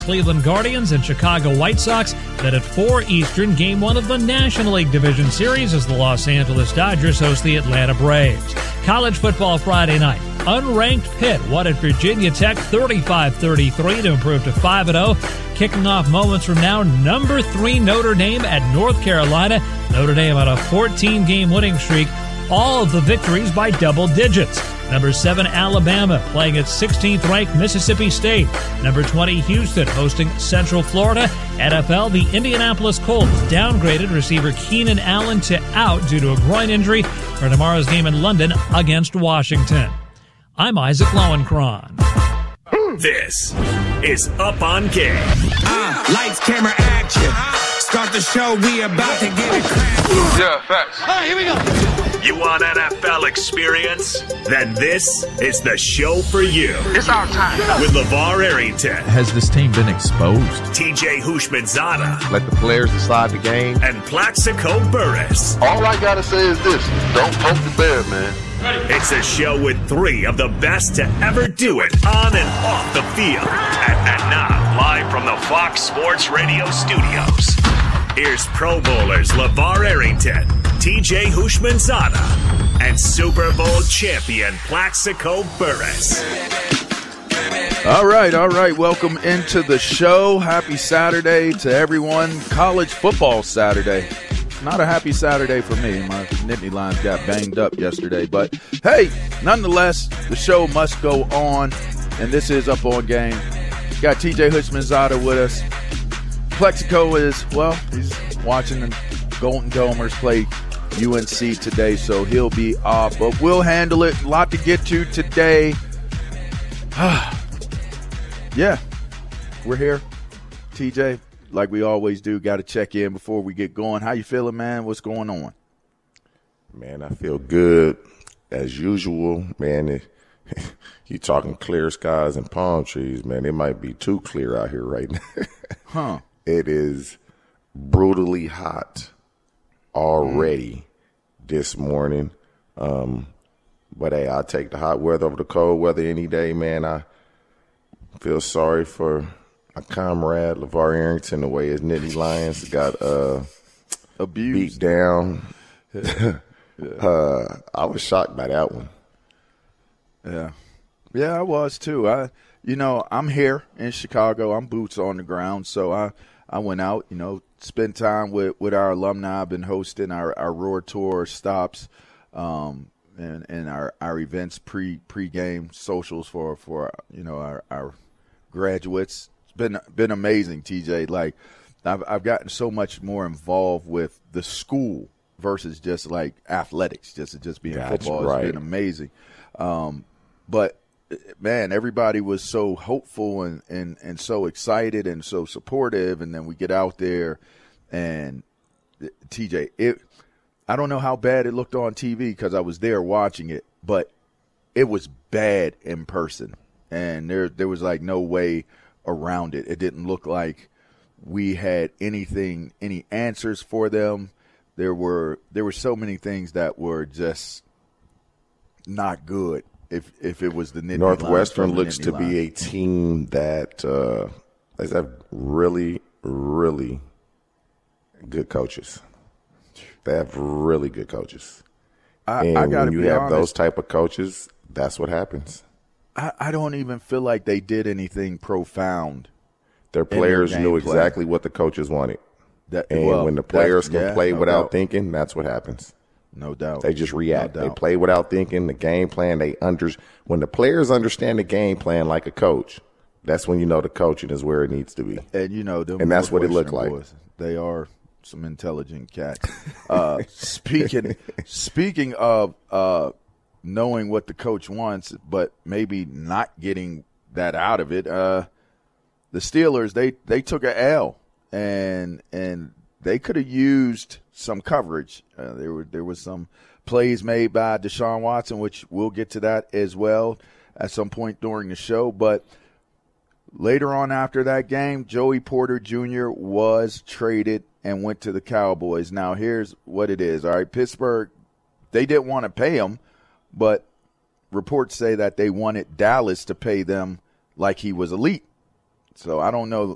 Cleveland Guardians and Chicago White Sox. Then at 4 Eastern, Game 1 of the National League Division Series as the Los Angeles Dodgers host the Atlanta Braves. College football Friday night. Unranked Pitt won at Virginia Tech 35-33 to improve to 5-0. Kicking off moments from now, number 3 Notre Dame at North Carolina. Notre Dame on a 14-game winning streak. All of the victories by double digits. Number 7 Alabama playing at 16th-ranked Mississippi State. Number 20 Houston hosting Central Florida. NFL, the Indianapolis Colts downgraded receiver Keenan Allen to out due to a groin injury for tomorrow's game in London against Washington. I'm Isaac Lowenkron. This is Up on Game. Lights, camera, action. Start the show, we about to get it cracking. Yeah, facts. All right, here we go. You want NFL experience? Then this is the show for you. It's our time. With LeVar Arrington. Has this team been exposed? TJ Houshmandzadeh. Let the players decide the game. And Plaxico Burress. All I gotta say is this: don't poke the bear, man. It's a show with 3 of the best to ever do it on and off the field. And now, live from the Fox Sports Radio studios, here's Pro Bowlers LeVar Arrington, TJ Houshmandzadeh, and Super Bowl champion Plaxico Burress. All right. Welcome into the show. Happy Saturday to everyone. College football Saturday. Not a happy Saturday for me. My Nittany Lions got banged up yesterday. But, hey, nonetheless, the show must go on, and this is Up On Game. Got TJ Houshmandzadeh with us. Plaxico is, he's watching the Golden Domers play UNC today, so he'll be off. But we'll handle it. A lot to get to today. Yeah, we're here. TJ, like we always do, got to check in before we get going. How you feeling, man? What's going on? Man, I feel good as usual. Man, you talking clear skies and palm trees, man. It might be too clear out here right now. It is brutally hot already this morning. But, hey, I'll take the hot weather over the cold weather any day, man. I feel sorry for my comrade, LeVar Arrington, the way his Nittany Lions got abused, beat down. I was shocked by that one. Yeah, I was too. I'm here in Chicago. I'm boots on the ground, so I went out, spent time with our alumni. I've been hosting our Roar Tour stops and our events pre-game socials for our graduates. It's been amazing, TJ. Like I've gotten so much more involved with the school versus just like athletics, just being football. Right. It's been amazing. But man, everybody was so hopeful and so excited and so supportive, and then we get out there and TJ, I don't know how bad it looked on TV because I was there watching it, but it was bad in person, and there was like no way around it. It didn't look like we had any answers for them. There were so many things that were just not good. If it was the Nittany Northwestern Lions, looks to be a team that has have really, really good coaches. They have really good coaches. I got to be honest. When you have those type of coaches, that's what happens. I don't even feel like they did anything profound. Their players knew exactly what the coaches wanted. When the players can play without thinking, that's what happens. No doubt. They just react. They play without thinking. The game plan, when the players understand the game plan like a coach, that's when you know the coaching is where it needs to be. And that's what it looked like. Boys, they are some intelligent cats. Speaking of knowing what the coach wants, but maybe not getting that out of it, the Steelers, they took a L, and they could have used some coverage. There was some plays made by Deshaun Watson, which we'll get to that as well at some point during the show. But later on after that game, Joey Porter Jr. was traded and went to the Cowboys. Now, here's what it is. All right, Pittsburgh, they didn't want to pay him, but reports say that they wanted Dallas to pay them like he was elite. So I don't know